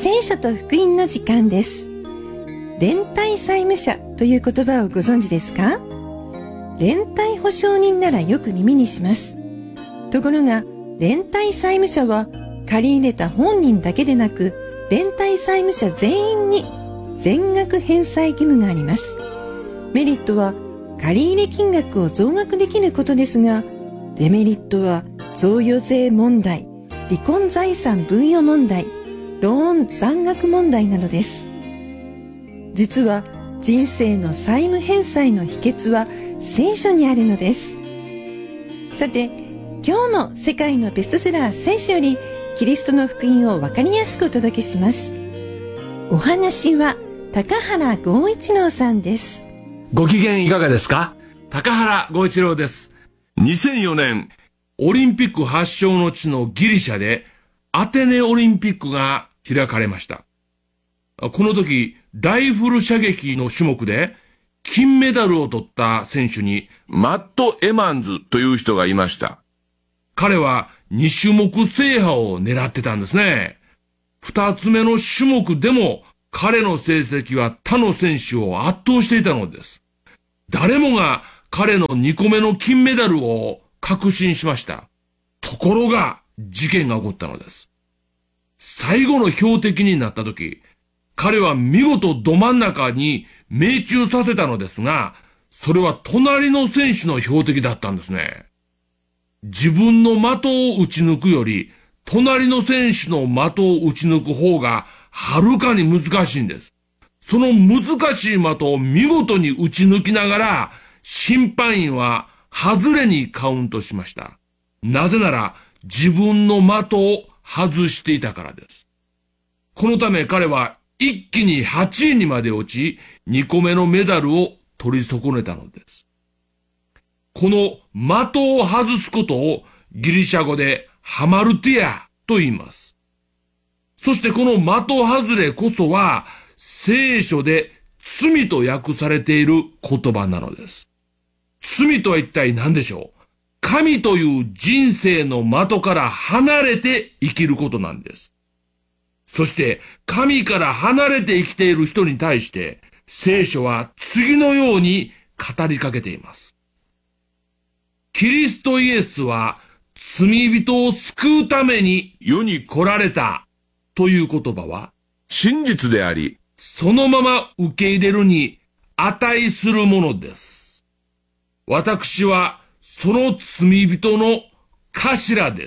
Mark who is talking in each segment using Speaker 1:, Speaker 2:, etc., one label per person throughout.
Speaker 1: 聖書と福音の時間です。連帯債務者という言葉をご存知ですか？連帯保証人ならよく耳にします。ところが、連帯債務者は借り入れた本人だけでなく、連帯債務者全員に全額返済義務があります。メリットは借入金額を増額できることですが、デメリットは贈与税問題、離婚財産分与問題、ローン残額問題などです。実は人生の債務返済の秘訣は聖書にあるのです。さて、今日も世界のベストセラー聖書よりキリストの福音をわかりやすくお届けします。お話は高原剛一郎さんです。
Speaker 2: ご機嫌いかがですか？高原剛一郎です。2004年、オリンピック発祥の地のギリシャでアテネオリンピックが開かれました。この時、ライフル射撃の種目で金メダルを取った選手にマット・エマンズという人がいました。彼は2種目制覇を狙ってたんですね。2つ目の種目でも彼の成績は他の選手を圧倒していたのです。誰もが彼の2個目の金メダルを確信しました。ところが事件が起こったのです。最後の標的になった時、彼は見事ど真ん中に命中させたのですが、それは隣の選手の標的だったんですね。自分の的を撃ち抜くより、隣の選手の的を撃ち抜く方がはるかに難しいんです。その難しい的を見事に撃ち抜きながら、審判員は外れにカウントしました。なぜなら自分の的を外していたからです。このため彼は一気に8位にまで落ち、2個目のメダルを取り損ねたのです。この的を外すことをギリシャ語でハマルティアと言います。そしてこの的外れこそは聖書で罪と訳されている言葉なのです。罪とは一体何でしょう？神という人生の的から離れて生きることなんです。そして神から離れて生きている人に対して聖書は次のように語りかけています。キリストイエスは罪人を救うために世に来られたという言葉は真実であり、そのまま受け入れるに値するものです。私はその罪人の頭です。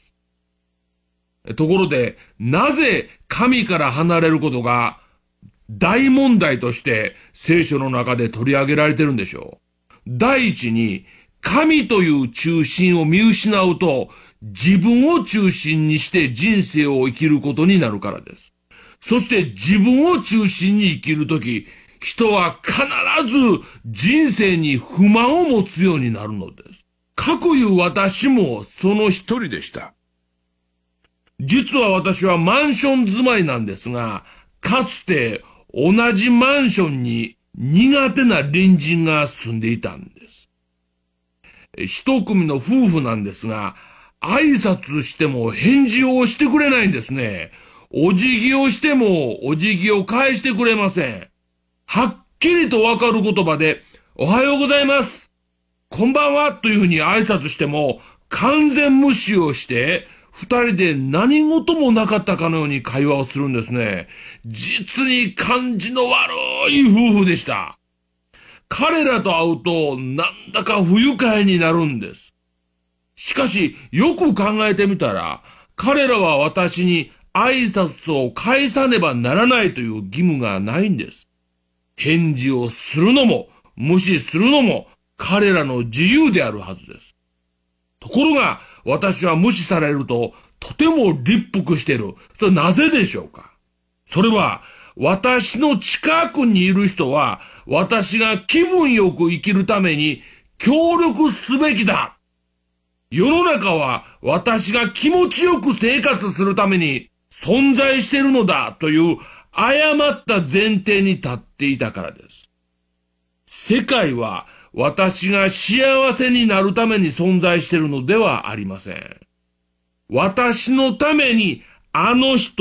Speaker 2: ところで、なぜ神から離れることが大問題として聖書の中で取り上げられてるんでしょう？第一に、神という中心を見失うと、自分を中心にして人生を生きることになるからです。そして自分を中心に生きるとき、人は必ず人生に不満を持つようになるのです。かくいう私もその一人でした。実は私はマンション住まいなんですが、かつて同じマンションに苦手な隣人が住んでいたんです。一組の夫婦なんですが、挨拶しても返事をしてくれないんですね。お辞儀をしてもお辞儀を返してくれません。はっきりとわかる言葉で、おはようございます。こんばんはというふうに挨拶しても、完全無視をして、二人で何事もなかったかのように会話をするんですね。実に感じの悪い夫婦でした。彼らと会うと、なんだか不愉快になるんです。しかし、よく考えてみたら、彼らは私に挨拶を返さねばならないという義務がないんです。返事をするのも、無視するのも、彼らの自由であるはずです。ところが、私は無視されると、とても立腹している。それなぜでしょうか？それは、私の近くにいる人は、私が気分よく生きるために協力すべきだ。世の中は私が気持ちよく生活するために存在しているのだという誤った前提に立っていたからです。世界は私が幸せになるために存在しているのではありません。私のためにあの人、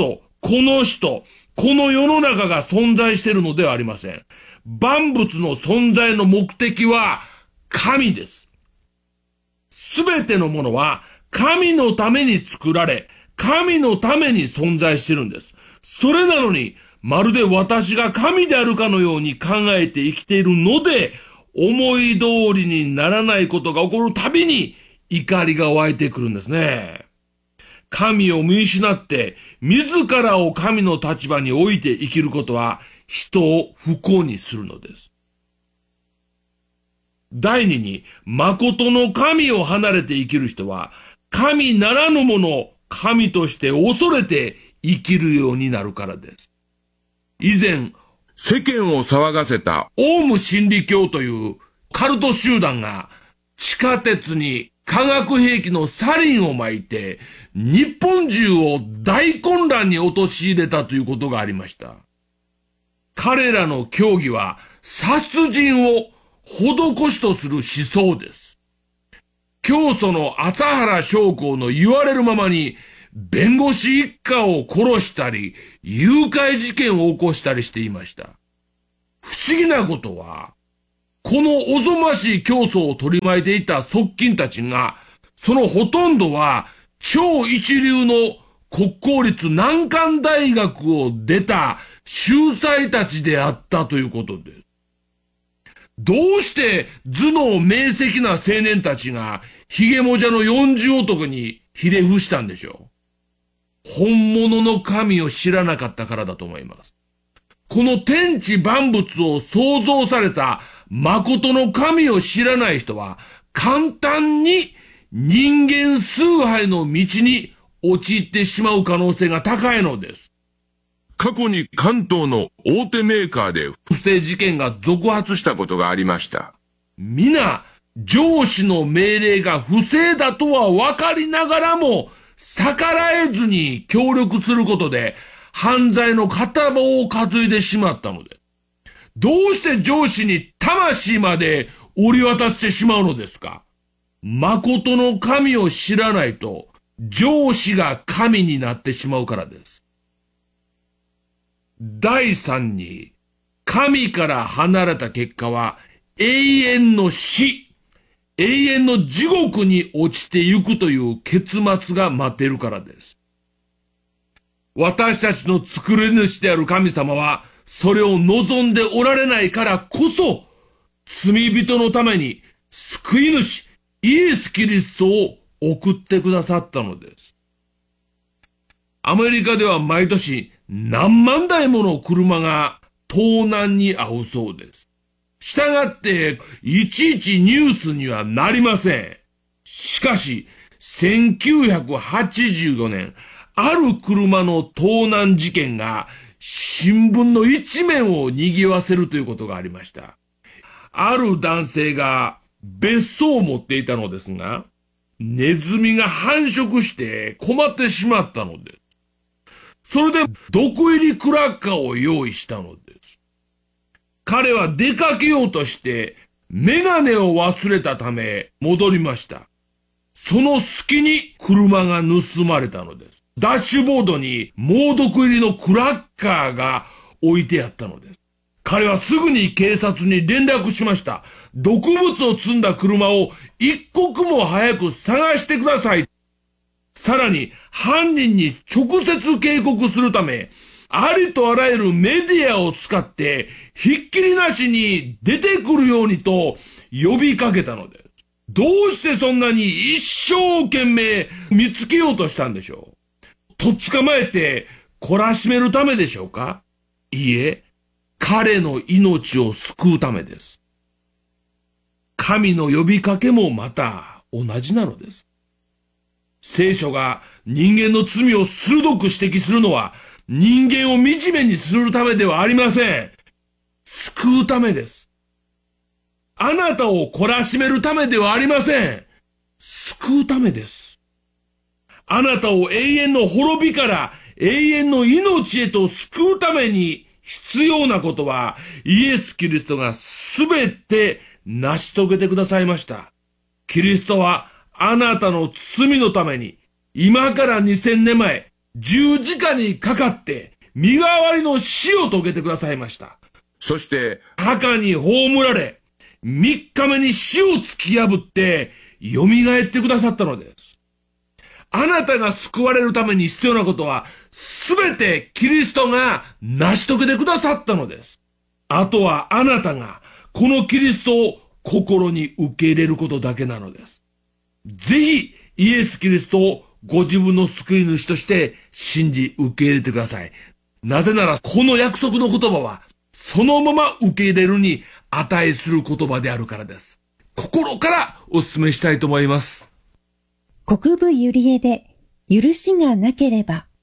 Speaker 2: この人、この世の中が存在しているのではありません。万物の存在の目的は神です。すべてのものは神のために作られ、神のために存在しているんです。それなのに、まるで私が神であるかのように考えて生きているので、思い通りにならないことが起こるたびに怒りが湧いてくるんですね。神を見失って、自らを神の立場に置いて生きることは、人を不幸にするのです。第二に、誠の神を離れて生きる人は、神ならぬものを神として恐れて生きるようになるからです。以前、世間を騒がせたオウム真理教というカルト集団が地下鉄に化学兵器のサリンを撒いて日本中を大混乱に陥れたということがありました。彼らの教義は殺人を施しとする思想です。教祖の朝原将校の言われるままに弁護士一家を殺したり、誘拐事件を起こしたりしていました。不思議なことは、このおぞましい教祖を取り巻いていた側近たちが、そのほとんどは超一流の国公立難関大学を出た秀才たちであったということです。どうして頭脳明晰な青年たちがヒゲモジャの40男にひれ伏したんでしょう。本物の神を知らなかったからだと思います。この天地万物を創造された誠の神を知らない人は簡単に人間崇拝の道に陥ってしまう可能性が高いのです。過去に関東の大手メーカーで不正事件が続発したことがありました。皆、上司の命令が不正だとは分かりながらも逆らえずに協力することで犯罪の片棒を担いでしまったのです。どうして上司に魂まで売り渡してしまうのですか？誠の神を知らないと上司が神になってしまうからです。第三に、神から離れた結果は永遠の死。永遠の地獄に落ちてゆくという結末が待っているからです。私たちの作り主である神様は、それを望んでおられないからこそ、罪人のために救い主、イエス・キリストを送ってくださったのです。アメリカでは毎年何万台もの車が盗難に遭うそうです。したがって、いちいちニュースにはなりません。しかし、1984年、ある車の盗難事件が新聞の一面を賑わせるということがありました。ある男性が別荘を持っていたのですが、ネズミが繁殖して困ってしまったのです。それで毒入りクラッカーを用意したのです。彼は出かけようとしてメガネを忘れたため戻りました。その隙に車が盗まれたのです。ダッシュボードに猛毒入りのクラッカーが置いてあったのです。彼はすぐに警察に連絡しました。毒物を積んだ車を一刻も早く探してください。さらに犯人に直接警告するため、ありとあらゆるメディアを使ってひっきりなしに出てくるようにと呼びかけたのです。どうしてそんなに一生懸命見つけようとしたんでしょう。とっ捕まえて懲らしめるためでしょうか？いいえ、彼の命を救うためです。神の呼びかけもまた同じなのです。聖書が人間の罪を鋭く指摘するのは人間を惨めにするためではありません。救うためです。あなたを懲らしめるためではありません。救うためです。あなたを永遠の滅びから永遠の命へと救うために必要なことはイエス・キリストがすべて成し遂げてくださいました。キリストはあなたの罪のために今から2000年前十字架にかかって身代わりの死を遂げてくださいました。そして墓に葬られ、3日目に死を突き破って蘇ってくださったのです。あなたが救われるために必要なことは、すべてキリストが成し遂げてくださったのです。あとはあなたがこのキリストを心に受け入れることだけなのです。ぜひイエス・キリストをご自分の救い主として信じ受け入れてください。なぜならこの約束の言葉はそのまま受け入れるに値する言葉であるからです。心からお勧めしたいと思います。
Speaker 1: 国分ゆりえで許しがなければ。